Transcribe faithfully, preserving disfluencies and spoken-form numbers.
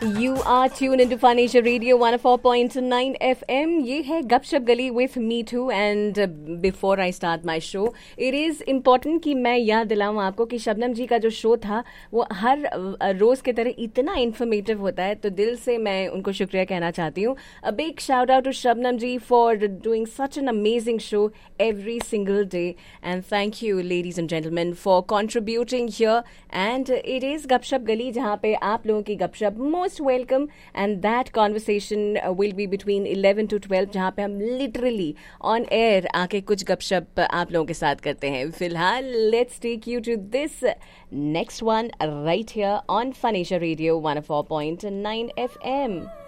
You are tuned into Fun Asia Radio one oh four point nine F M. ये है गपशप गली with me too. And uh, before I start my show, it is important कि मैं याद दिलाऊं आपको कि शबनम जी का जो शो था वो हर uh, रोज के तरह इतना इन्फॉर्मेटिव होता है, तो दिल से मैं उनको शुक्रिया कहना चाहती हूँ. A big shout out to Shabnam ji for doing such an amazing show every single day. And thank you, ladies and gentlemen, for contributing here. And uh, it is गपशप गली जहाँ पे आप लोगों की गपशप most welcome, and that conversation uh, will be between eleven to twelve, जहाँ पे हम literally on air आके कुछ गपशप आप लोगों के साथ करते हैं. फिलहाल let's take you to this next one right here on Fun Asia Radio one oh four point nine F M.